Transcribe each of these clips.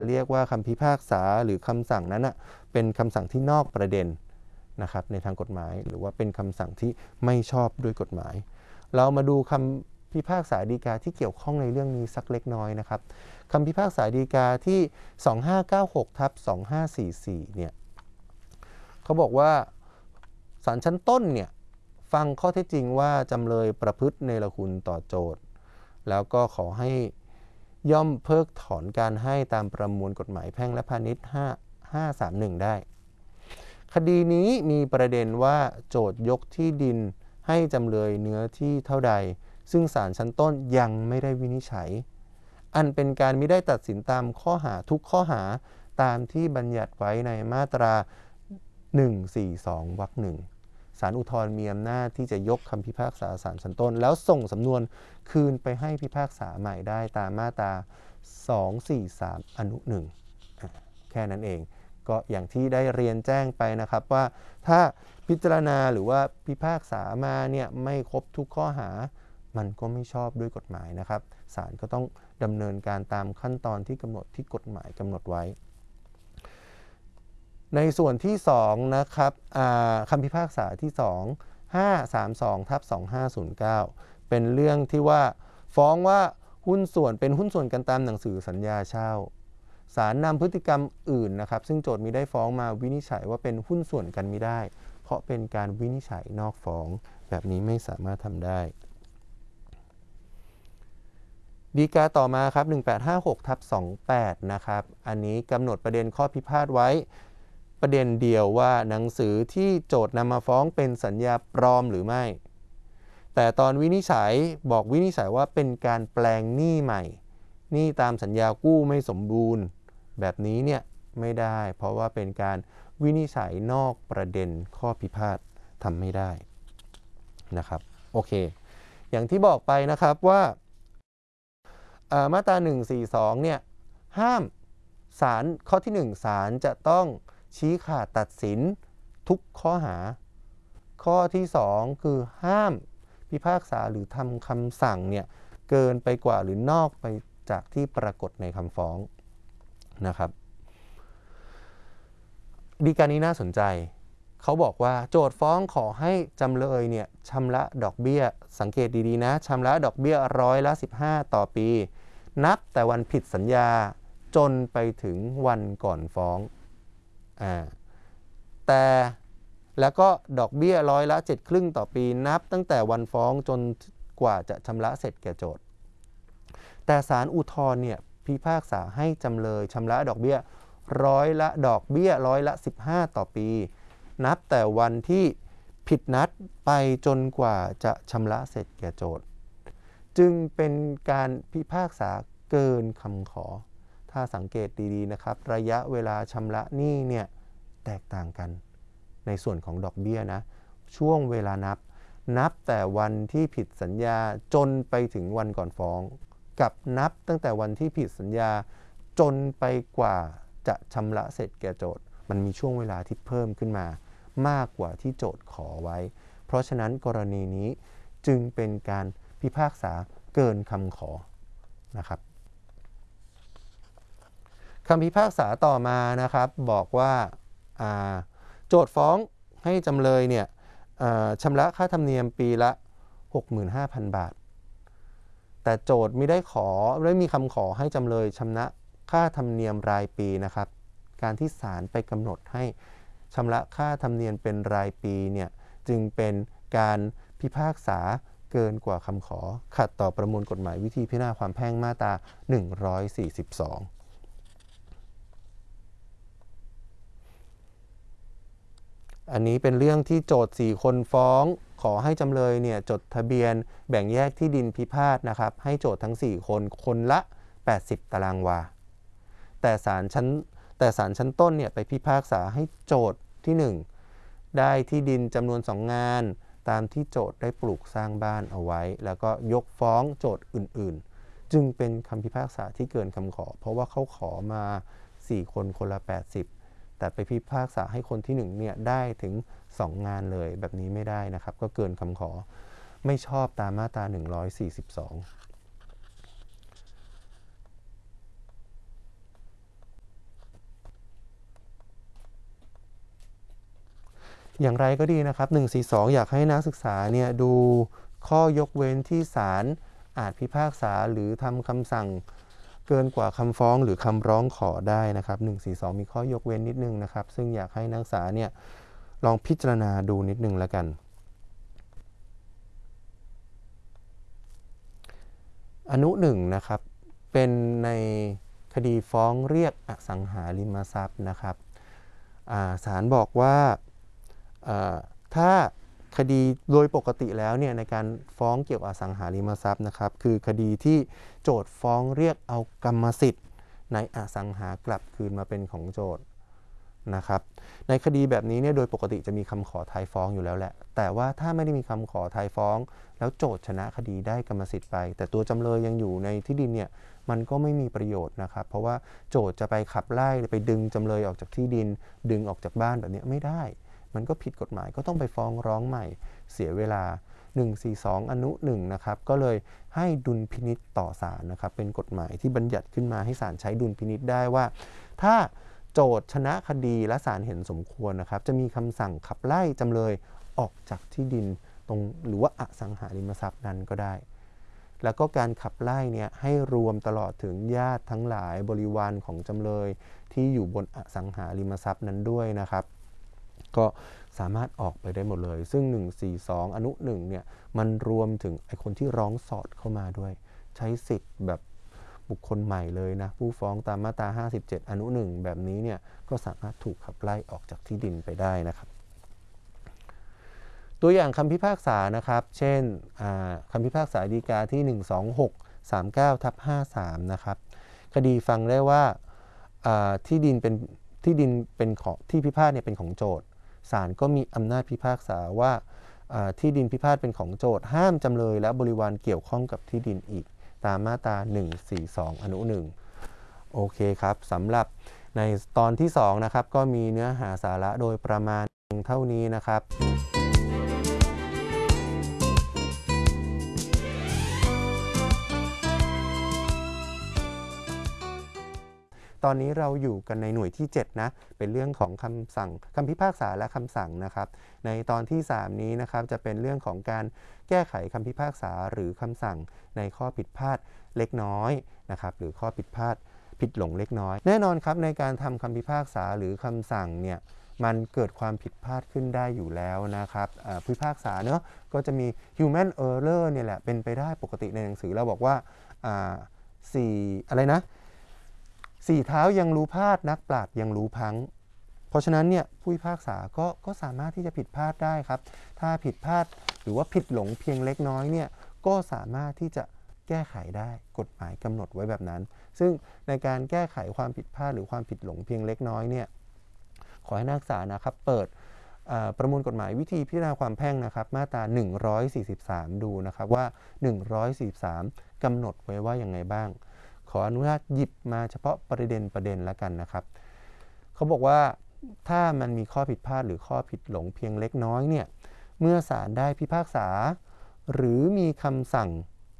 เรียกว่าคำพิพากษาหรือคำสั่งนั้นเป็นคำสั่งที่นอกประเด็นนะครับในทางกฎหมายหรือว่าเป็นคำสั่งที่ไม่ชอบด้วยกฎหมายเรามาดูคำพิพากษาฎีกาที่เกี่ยวข้องในเรื่องนี้สักเล็กน้อยนะครับคำพิพากษาฎีกาที่2596/2544เนี่ยเขาบอกว่าศาลชั้นต้นเนี่ยฟังข้อเท็จจริงว่าจำเลยประพฤติเนรคุณต่อโจทก์แล้วก็ขอให้ย่อมเพิกถอนการให้ตามประมวลกฎหมายแพ่งและพาณิชย์531ได้คดีนี้มีประเด็นว่าโจทก์ยกที่ดินให้จำเลยเนื้อที่เท่าใดซึ่งศาลชั้นต้นยังไม่ได้วินิจฉัยอันเป็นการไม่ได้ตัดสินตามข้อหาทุกข้อหาตามที่บัญญัติไว้ในมาตรา142 วรรค 1ศาลอุทธรณ์มีอำนาจที่จะยกคำพิพากษาศาลชั้นต้นแล้วส่งสำนวนคืนไปให้พิพากษาใหม่ได้ตามมาตรา243 อนุ 1แค่นั้นเองก็อย่างที่ได้เรียนแจ้งไปนะครับว่าถ้าพิจารณาหรือว่าพิพากษามาเนี่ยไม่ครบทุกข้อหามันก็ไม่ชอบด้วยกฎหมายนะครับศาลก็ต้องดำเนินการตามขั้นตอนที่กำหนดที่กฎหมายกำหนดไว้ในส่วนที่2นะครับคำพิพากษาที่2532/2509เป็นเรื่องที่ว่าฟ้องว่าหุ้นส่วนเป็นหุ้นส่วนกันตามหนังสือสัญญาเช่าศาลนำพฤติกรรมอื่นนะครับซึ่งโจทก์มิได้ฟ้องมาวินิจฉัยว่าเป็นหุ้นส่วนกันมิได้เพราะเป็นการวินิจฉัยนอกฟ้องแบบนี้ไม่สามารถทำได้ฎีกาต่อมาครับ1856/28นะครับอันนี้กำหนดประเด็นข้อพิพาทไว้ประเด็นเดียวว่าหนังสือที่โจทก์นำมาฟ้องเป็นสัญญาปลอมหรือไม่แต่ตอนวินิจฉัยบอกวินิจฉัยว่าเป็นการแปลงหนี้ใหม่หนี้ตามสัญญากู้ไม่สมบูรณ์แบบนี้เนี่ยไม่ได้เพราะว่าเป็นการวินิจฉัยนอกประเด็นข้อพิพาททำไม่ได้นะครับโอเคอย่างที่บอกไปนะครับว่ามาตรา142เนี่ยห้ามศาลข้อที่1ศาลจะต้องชี้ขาดตัดสินทุกข้อหาข้อที่2คือห้ามพิพากษาหรือทำคำสั่งเนี่ยเกินไปกว่าหรือนอกไปจากที่ปรากฏในคำฟ้องนะครับฎีกานี้น่าสนใจเขาบอกว่าโจทก์ฟ้องขอให้จำเลยเนี่ยชำระดอกเบี้ยสังเกตดีๆนะชำระดอกเบี้ย15%ต่อปีนับแต่วันผิดสัญญาจนไปถึงวันก่อนฟ้องแต่แล้วก็ดอกเบี้ย7.5%ต่อปีนับตั้งแต่วันฟ้องจนกว่าจะชำระเสร็จแก่โจทก์แต่ศาลอุทธรณ์เนี่ยพิพากษาให้จำเลยชำระดอกเบี้ย15%ต่อปีนับแต่วันที่ผิดนัดไปจนกว่าจะชำระเสร็จแก่โจทก์จึงเป็นการพิพากษาเกินคำขอถ้าสังเกตดีๆนะครับระยะเวลาชำระหนี้เนี่ยแตกต่างกันในส่วนของดอกเบี้ยนะช่วงเวลานับแต่วันที่ผิดสัญญาจนไปถึงวันก่อนฟ้องกับนับตั้งแต่วันที่ผิดสัญญาจนไปกว่าจะชำระเสร็จแก่โจทก์มันมีช่วงเวลาที่เพิ่มขึ้นมามากกว่าที่โจทก์ขอไว้เพราะฉะนั้นกรณีนี้จึงเป็นการพิพากษาเกินคำขอนะครับคำพิพากษาต่อมานะครับบอกว่าโจทก์ฟ้องให้จำเลยเนี่ยชำระค่าธรรมเนียมปีละ 65,000 บาทแต่โจทก์ไม่ได้มีคำขอให้จำเลยชำระค่าธรรมเนียมรายปีนะครับการที่ศาลไปกำหนดให้ชำระค่าธรรมเนียมเป็นรายปีเนี่ยจึงเป็นการพิพากษาเกินกว่าคำขอขัดต่อประมวลกฎหมายวิธีพิจารณาความแพ่งมาตรา142อันนี้เป็นเรื่องที่โจทก์4คนฟ้องขอให้จำเลยเนี่ยจดทะเบียนแบ่งแยกที่ดินพิพาทนะครับให้โจทก์ทั้ง4คนคนละ80 ตารางวาแต่ศาลชั้นต้นเนี่ยไปพิพากษาให้โจทก์ที่1ได้ที่ดินจำนวน2 งานตามที่โจทก์ได้ปลูกสร้างบ้านเอาไว้แล้วก็ยกฟ้องโจทก์อื่นๆจึงเป็นคำพิพากษาที่เกินคำขอเพราะว่าเขาขอมา4คนคนละ80แต่ไปพิพากษาให้คนที่1เนี่ยได้ถึง2 งานเลยแบบนี้ไม่ได้นะครับก็เกินคำขอไม่ชอบตามมาตรา142 อย่างไรก็ดีนะครับ142อยากให้นักศึกษาเนี่ยดูข้อยกเว้นที่ศาลอาจพิพากษาหรือทำคำสั่งเกินกว่าคำฟ้องหรือคำร้องขอได้นะครับ142มีข้อยกเว้นนิดนึงนะครับซึ่งอยากให้นักศึกษาเนี่ยลองพิจารณาดูนิดนึงแล้วกันอนุ1นะครับเป็นในคดีฟ้องเรียกอสังหาริมทรัพย์นะครับศาลบอกว่าถ้าคดีโดยปกติแล้วเนี่ยในการฟ้องเกี่ยวกับอสังหาริมทรัพย์นะครับคือคดีที่โจทก์ฟ้องเรียกเอากรรมสิทธิ์ในอสังหากลับคืนมาเป็นของโจทก์นะครับในคดีแบบนี้เนี่ยโดยปกติจะมีคำขอไทยฟ้องอยู่แล้วแหละแต่ว่าถ้าไม่ได้มีคำขอไทยฟ้องแล้วโจทก์ชนะคดีได้กรรมสิทธิ์ไปแต่ตัวจำเลยยังอยู่ในที่ดินเนี่ยมันก็ไม่มีประโยชน์นะครับเพราะว่าโจทก์จะไปขับไล่ไปดึงจำเลยออกจากที่ดินดึงออกจากบ้านแบบนี้ไม่ได้มันก็ผิดกฎหมายก็ต้องไปฟ้องร้องใหม่เสียเวลา142อนุ1นะครับก็เลยให้ดุลพินิจต่อศาลนะครับเป็นกฎหมายที่บัญญัติขึ้นมาให้ศาลใช้ดุลพินิจได้ว่าถ้าโจทก์ชนะคดีและศาลเห็นสมควรนะครับจะมีคำสั่งขับไล่จำเลยออกจากที่ดินตรงหรือว่าอสังหาริมทรัพย์นั้นก็ได้แล้วก็การขับไล่เนี่ยให้รวมตลอดถึงญาติทั้งหลายบริวารของจำเลยที่อยู่บนอสังหาริมทรัพย์นั้นด้วยนะครับก็สามารถออกไปได้หมดเลยซึ่ง142อนุ1เนี่ยมันรวมถึงไอ้คนที่ร้องสอดเข้ามาด้วยใช้สิทธิ์แบบบุคคลใหม่เลยนะผู้ฟ้องตามมาตรา57อนุ1แบบนี้เนี่ยก็สามารถถูกขับไล่ออกจากที่ดินไปได้นะครับตัวอย่างคำพิพากษานะครับเช่นคำพิพากษาฎีกาที่12639/53นะครับคดีฟังได้ว่าที่ดินเป็นของที่พิพาทเนี่ยเป็นของโจทก์ศาลก็มีอำนาจพิพากษาว่าที่ดินพิพาทเป็นของโจทก์ห้ามจำเลยและบริวารเกี่ยวข้องกับที่ดินอีกตามมาตรา142อนุ1โอเคครับสำหรับในตอนที่2นะครับก็มีเนื้อหาสาระโดยประมาณเท่านี้นะครับตอนนี้เราอยู่กันในหน่วยที่7นะเป็นเรื่องของคำสั่งคำพิพากษาและคำสั่งนะครับในตอนที่3นี้นะครับจะเป็นเรื่องของการแก้ไขคำพิพากษาหรือคำสั่งในข้อผิดพลาดเล็กน้อยนะครับหรือข้อผิดพลาดผิดหลงเล็กน้อยแน่นอนครับในการทำคำพิพากษาหรือคำสั่งเนี่ยมันเกิดความผิดพลาดขึ้นได้อยู่แล้วนะครับพิพากษาเนอะก็จะมี human error เนี่ยแหละเป็นไปได้ปกติในหนังสือเราบอกว่าอะไรนะ4 เท้ายังรู้พลาดนักปราชญ์ยังรู้พังเพราะฉะนั้นเนี่ยผู้พิพากษาก็สามารถที่จะผิดพลาดได้ครับถ้าผิดพลาดหรือว่าผิดหลงเพียงเล็กน้อยเนี่ยก็สามารถที่จะแก้ไขได้กฎหมายกำหนดไว้แบบนั้นซึ่งในการแก้ไขความผิดพลาดหรือความผิดหลงเพียงเล็กน้อยเนี่ยขอให้นักศึกษานะครับเปิดประมวลกฎหมายวิธีพิจารณาความแพ่งนะครับมาตรา143ดูนะครับว่า143กำหนดไว้ว่าอย่างไงบ้างขออนุญาตหยิบมาเฉพาะประเด็นแล้วกันนะครับเขาบอกว่าถ้ามันมีข้อผิดพลาดหรือข้อผิดหลงเพียงเล็กน้อยเนี่ยเมื่อศาลได้พิพากษาหรือมีคำสั่ง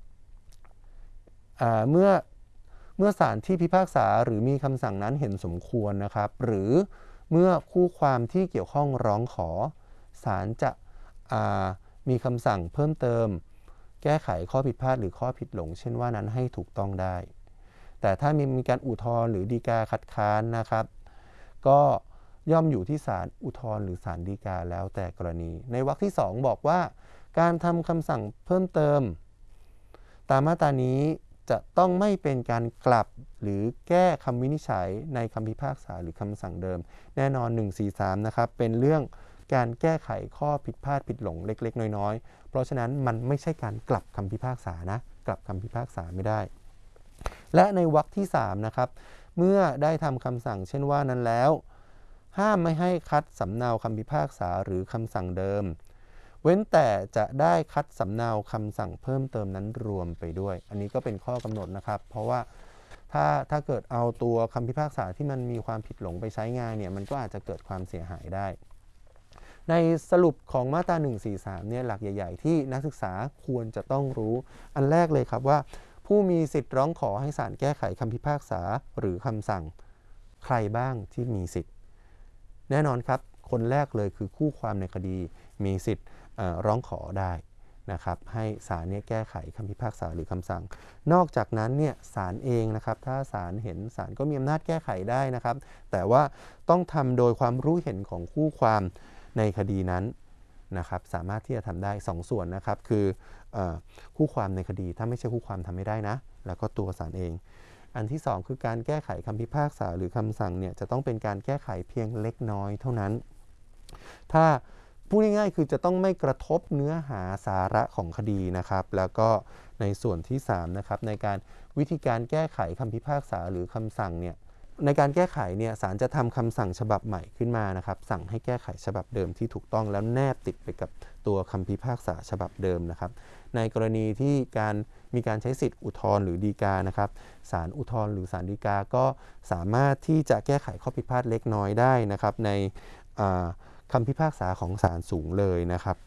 เมื่อศาลที่พิพากษาหรือมีคำสั่งนั้นเห็นสมควรนะครับหรือเมื่อคู่ความที่เกี่ยวข้องร้องขอศาลจะมีคำสั่งเพิ่มเติมแก้ไขข้อผิดพลาดหรือข้อผิดหลงเช่นว่านั้นให้ถูกต้องได้แต่ถ้ามีการอุทธรณ์หรือฎีกาคัดค้านนะครับก็ย่อมอยู่ที่ศาลอุทธรณ์หรือศาลฎีกาแล้วแต่กรณีในวรรคที่2บอกว่าการทำคำสั่งเพิ่มเติมตามมาตรานี้จะต้องไม่เป็นการกลับหรือแก้คำวินิจฉัยในคำพิพากษาหรือคำสั่งเดิมแน่นอน143นะครับเป็นเรื่องการแก้ไขข้อผิดพลาดผิดหลงเล็กๆน้อยๆเพราะฉะนั้นมันไม่ใช่การกลับคำพิพากษานะกลับคำพิพากษาไม่ได้และในวรรคที่3นะครับเมื่อได้ทำคำสั่งเช่นว่านั้นแล้วห้ามไม่ให้คัดสำเนาคำพิพากษาหรือคำสั่งเดิมเว้นแต่จะได้คัดสำเนาคำสั่งเพิ่มเติมนั้นรวมไปด้วยอันนี้ก็เป็นข้อกำหนดนะครับเพราะว่าถ้าเกิดเอาตัวคำพิพากษาที่มันมีความผิดหลงไปใช้งานเนี่ยมันก็อาจจะเกิดความเสียหายได้ในสรุปของมาตรา143เนี่ยหลักใหญ่ๆที่นักศึกษาควรจะต้องรู้อันแรกเลยครับว่าผู้มีสิทธิ์ร้องขอให้ศาลแก้ไขคำพิพากษาหรือคำสั่งใครบ้างที่มีสิทธิ์แน่นอนครับคนแรกเลยคือคู่ความในคดีมีสิทธิ์ร้องขอได้นะครับให้ศาลเนี่ยแก้ไขคำพิพากษาหรือคำสั่งนอกจากนั้นเนี่ยศาลเองนะครับถ้าศาลเห็นศาลก็มีอำนาจแก้ไขได้นะครับแต่ว่าต้องทำโดยความรู้เห็นของคู่ความในคดีนั้นนะครับสามารถที่จะทำได้2 ส่วนนะครับคือคู่ความในคดีถ้าไม่ใช่คู่ความทำไม่ได้นะแล้วก็ตัวศาลเองอันที่2คือการแก้ไขคำพิพากษาหรือคำสั่งเนี่ยจะต้องเป็นการแก้ไขเพียงเล็กน้อยเท่านั้นถ้าพูดง่ายๆคือจะต้องไม่กระทบเนื้อหาสาระของคดีนะครับแล้วก็ในส่วนที่3นะครับในการวิธีการแก้ไขคำพิพากษาหรือคำสั่งเนี่ยในการแก้ไขเนี่ยศาลจะทำคำสั่งฉบับใหม่ขึ้นมานะครับสั่งให้แก้ไขฉบับเดิมที่ถูกต้องแล้วแนบติดไปกับตัวคำพิพากษาฉบับเดิมนะครับในกรณีที่มีการใช้สิทธิ์อุทธรณ์หรือฎีกานะครับศาลอุทธรณ์หรือศาลฎีกาก็สามารถที่จะแก้ไขข้อผิดพลาดเล็กน้อยได้นะครับในคำพิพากษาของศาลสูงเลยนะครับ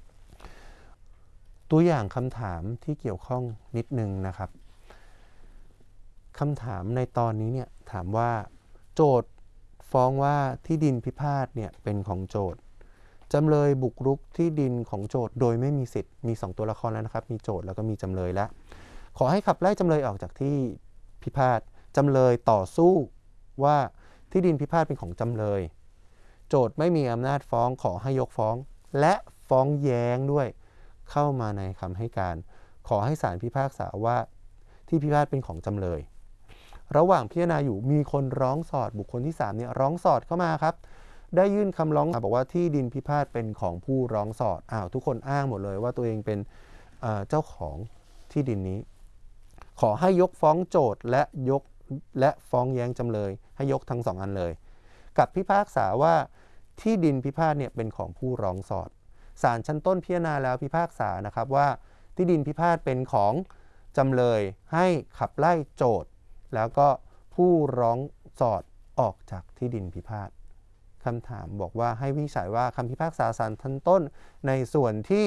ตัวอย่างคำถามที่เกี่ยวข้องนิดนึงนะครับคำถามในตอนนี้เนี่ยถามว่าโจทก์ฟ้องว่าที่ดินพิพาทเนี่ยเป็นของโจทก์จำเลยบุกรุกที่ดินของโจทก์โดยไม่มีสิทธิ์มี2 ตัวละครแล้วนะครับมีโจทก์แล้วก็มีจำเลยแล้วขอให้ขับไล่จำเลยออกจากที่พิพาทจำเลยต่อสู้ว่าที่ดินพิพาทเป็นของจำเลยโจทก์ไม่มีอำนาจฟ้องขอให้ยกฟ้องและฟ้องแย้งด้วยเข้ามาในคำให้การขอให้ศาลพิพากษาว่าที่พิพาทเป็นของจำเลยระหว่างพิจารณาอยู่มีคนร้องสอดบุคคลที่3เนี่ยร้องสอดเข้ามาครับได้ยื่นคำร้องบอกว่าที่ดินพิพาทเป็นของผู้ร้องสอดทุกคนอ้างหมดเลยว่าตัวเองเป็นเจ้าของที่ดินนี้ขอให้ยกฟ้องโจทก์และฟ้องแย้งจำเลยให้ยกทั้ง2 อันเลยกับพิพากษาว่าที่ดินพิพาทเนี่ยเป็นของผู้ร้องสอดศาลชั้นต้นพิจารณาแล้วพิพากษานะครับว่าที่ดินพิพาทเป็นของจำเลยให้ขับไล่โจทก์แล้วก็ผู้ร้องสอดออกจากที่ดินพิพาทคำถามบอกว่าให้วินิจฉัยว่าคำพิพากษาศาลชั้นต้นในส่วนที่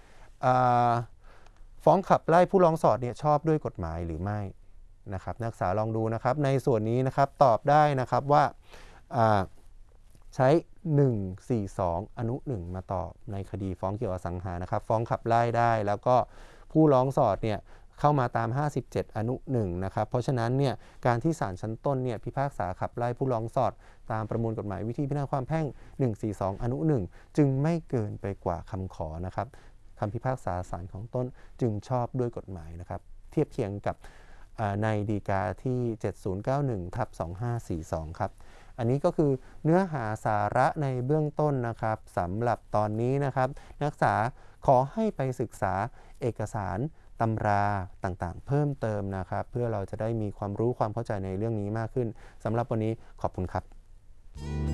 ฟ้องขับไล่ผู้ร้องสอดเนี่ยชอบด้วยกฎหมายหรือไม่นะครับนักศึกษาลองดูนะครับในส่วนนี้นะครับตอบได้นะครับว่าใช้142อนุ1มาตอบในคดีฟ้องเกี่ยวกับอสังหานะครับฟ้องขับไล่ได้แล้วก็ผู้ร้องสอดเนี่ยเข้ามาตาม57อนุ1นะครับเพราะฉะนั้นเนี่ยการที่ศาลชั้นต้นเนี่ยพิพากษาขับไล่ผู้ร้องสอดตามประมวลกฎหมายวิธีพิจารณาความแพ่ง142อนุ1จึงไม่เกินไปกว่าคำขอนะครับคำพิพากษาศาลของต้นจึงชอบด้วยกฎหมายนะครับเทียบเคียงกับในฎีกาที่7091/2542ครับอันนี้ก็คือเนื้อหาสาระในเบื้องต้นนะครับสำหรับตอนนี้นะครับนักศึกษาขอให้ไปศึกษาเอกสารตำราต่างๆเพิ่มเติมนะครับเพื่อเราจะได้มีความรู้ความเข้าใจในเรื่องนี้มากขึ้นสำหรับวันนี้ขอบคุณครับ